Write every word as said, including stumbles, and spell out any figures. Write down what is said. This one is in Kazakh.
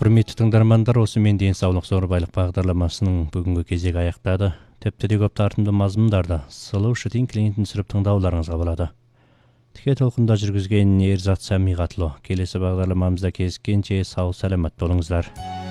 Құрметті тыңдармандар, осымен денсаулық зор байлық бағдарламасының бүгінгі кезегі аяқтады. Тіпті де көп тартымды мазмұндарды Сұлу Шытин клиентін түсіріп тыңдауларыңызға болады. Тіке толқында жүргізген Ерзат Сәмиғатлы. Келесі бағдарламамызда кездескенше сау саламат болыңыздар.